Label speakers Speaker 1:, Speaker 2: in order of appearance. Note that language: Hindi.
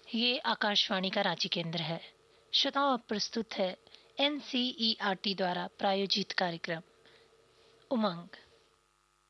Speaker 1: ये आकाशवाणी का रांची केंद्र है। श्रोताओं, अब प्रस्तुत है एनसीईआरटी द्वारा प्रायोजित कार्यक्रम उमंग।